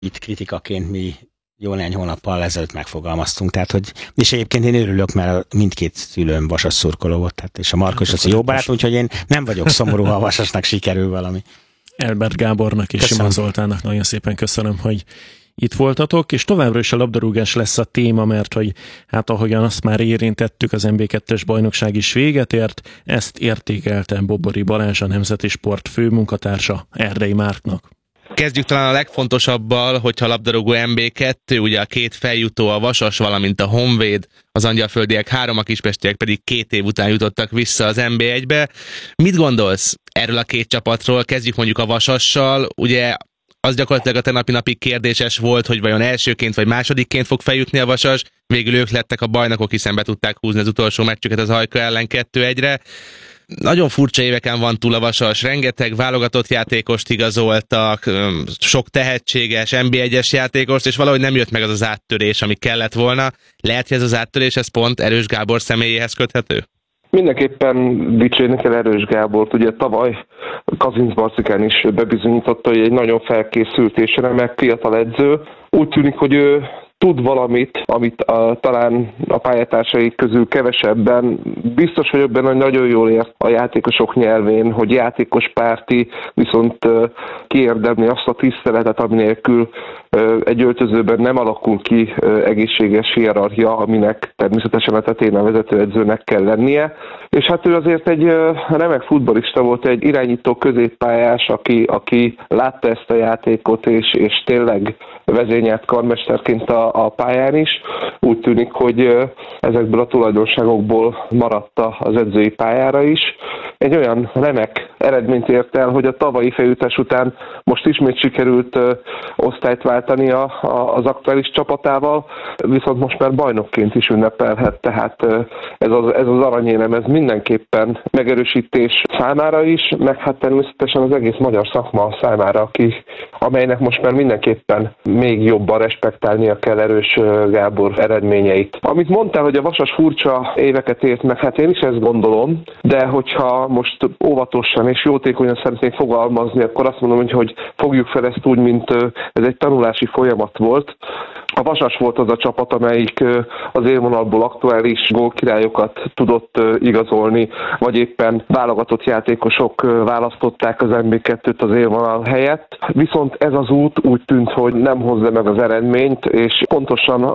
itt kritikaként mi jó néhány hónappal ezelőtt megfogalmaztunk. Tehát, hogy, és egyébként én örülök, mert mindkét szülőm Vasas szurkoló volt, tehát, és a Markos az jó barát, úgyhogy én nem vagyok szomorú, ha a Vasasnak sikerül valami. Elbert Gábornak és Simon Zoltánnak nagyon szépen köszönöm, hogy itt voltatok, és továbbra is a labdarúgás lesz a téma, mert hogy hát ahogyan azt már érintettük, az MB2-es bajnokság is véget ért, ezt értékelte Bobori Balázs, a Nemzeti Sport főmunkatársa Erdei Márknak. Kezdjük talán a legfontosabbal, hogyha labdarúgó MB2, ugye a két feljutó, a Vasas, valamint a Honvéd, az angyalföldiek 3, a kispestiek pedig 2 év után jutottak vissza az NB1-be. Mit gondolsz erről a két csapatról? Kezdjük mondjuk a Vasassal, ugye az gyakorlatilag a tegnapi napig kérdéses volt, hogy vajon elsőként vagy másodikként fog feljutni a Vasas, végül ők lettek a bajnokok, hiszen be tudták húzni az utolsó meccsüket az Ajka ellen 2-1-re. Nagyon furcsa éveken van túl a Vasas, rengeteg válogatott játékost igazoltak, sok tehetséges NB1-es játékost, és valahogy nem jött meg az az áttörés, ami kellett volna. Lehet, hogy ez az áttörés, ez pont Erős Gábor személyéhez köthető? Mindenképpen dicsérni kell Erős Gábort. Ugye tavaly Kazinc Barcikán is bebizonyította, hogy egy nagyon felkészült és remek fiatal edző. Úgy tűnik, hogy ő tud valamit, amit talán a pályatársai közül kevesebben. Biztos vagyok benne, hogy nagyon jól ért a játékosok nyelvén, hogy játékos párti, viszont kiérdemli azt a tiszteletet, ami nélkül egy öltözőben nem alakul ki egészséges hierarchia, aminek természetesen a tetején a vezetőedzőnek kell lennie. És hát ő azért egy remek futballista volt, egy irányító középpályás, aki látta ezt a játékot, és tényleg vezényelt karmesterként a pályán is. Úgy tűnik, hogy ezekből a tulajdonságokból maradt az edzői pályára is. Egy olyan remek eredményt ért el, hogy a tavalyi feljutás után most ismét sikerült osztályt váltani az aktuális csapatával, viszont most már bajnokként is ünnepelhet, tehát ez az aranyérem, ez mindenképpen megerősítés számára is, meg hát természetesen az egész magyar szakma számára, amelynek most már mindenképpen még jobban respektálnia kell Erős Gábor eredményeit. Amit mondtál, hogy a Vasas furcsa éveket ért meg, hát én is ezt gondolom, de hogyha most óvatosan és jótékonyan szeretnék fogalmazni, akkor azt mondom, hogy fogjuk fel ezt úgy, mint ez egy tanulási folyamat volt. A Vasas volt az a csapat, amelyik az élvonalból aktuális gólkirályokat tudott igazolni, vagy éppen válogatott játékosok választották az MB2-t az élvonal helyett. Viszont ez az út úgy tűnt, hogy nem hozza meg az eredményt, és pontosan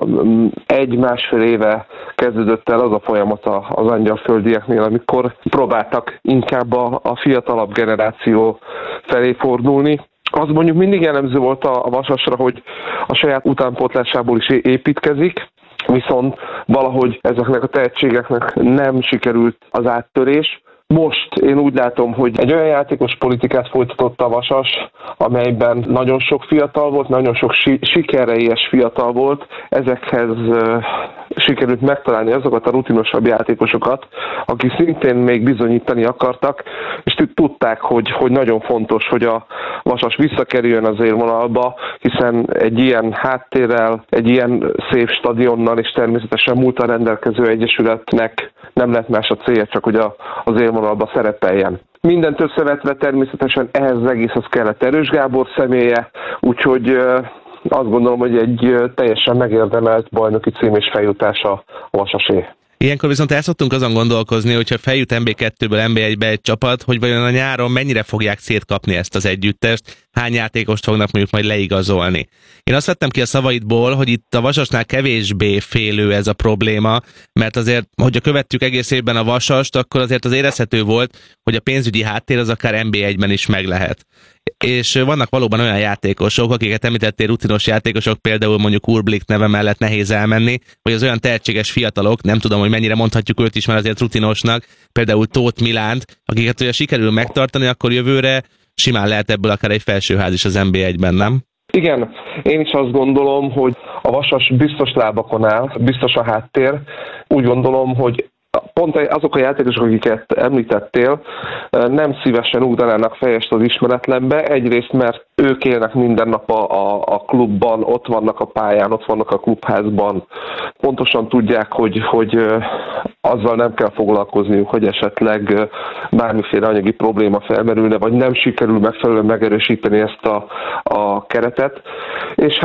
1-1,5 éve kezdődött el az a folyamat az angyalföldieknél, amikor próbáltak inkább a fiatalabb generáció felé fordulni. Az mondjuk mindig jellemző volt a Vasasra, hogy a saját utánpótlásából is építkezik, viszont valahogy ezeknek a tehetségeknek nem sikerült az áttörés. Most én úgy látom, hogy egy olyan játékos politikát folytatott a Vasas, amelyben nagyon sok fiatal volt, nagyon sok sikerre éhes fiatal volt. Ezekhez sikerült megtalálni azokat a rutinosabb játékosokat, akik szintén még bizonyítani akartak, és tudták, hogy nagyon fontos, hogy a Vasas visszakerüljön az élvonalba, hiszen egy ilyen háttérrel, egy ilyen szép stadionnal és természetesen múltal rendelkező egyesületnek nem lett más a célja, csak hogy az élvonalba szerepeljen. Mindent összevetve természetesen ehhez az egészhez kellett Erős Gábor személye, úgyhogy azt gondolom, hogy egy teljesen megérdemelt bajnoki cím és feljutása a Vasasé. Ilyenkor viszont el szoktunk azon gondolkozni, hogyha feljut MB2-ből MB1-be egy csapat, hogy vajon a nyáron mennyire fogják szétkapni ezt az együttest, hány játékost fognak mondjuk majd leigazolni. Én azt vettem ki a szavaidból, hogy itt a Vasasnál kevésbé félő ez a probléma, mert azért, hogyha követtük egész évben a Vasast, akkor azért az érezhető volt, hogy a pénzügyi háttér az akár MB1-ben is meg lehet. És vannak valóban olyan játékosok, akiket említettél, rutinos játékosok, például mondjuk Urblik neve mellett nehéz elmenni, vagy az olyan tehetséges fiatalok, nem tudom, hogy mennyire mondhatjuk őt is, mert azért rutinosnak, például Tóth Milánt, akiket ugye sikerül megtartani, akkor jövőre simán lehet ebből akár egy felsőház is az NB1-ben, nem? Igen, én is azt gondolom, hogy a Vasas biztos lábakon áll, biztos a háttér. Úgy gondolom, hogy pont azok a játékosok, akiket említettél, nem szívesen ugranának fejest az ismeretlenbe. Egyrészt, mert ők élnek minden nap a klubban, ott vannak a pályán, ott vannak a klubházban. Pontosan tudják, hogy azzal nem kell foglalkozniuk, hogy esetleg bármiféle anyagi probléma felmerülne, vagy nem sikerül megfelelően megerősíteni ezt a keretet. És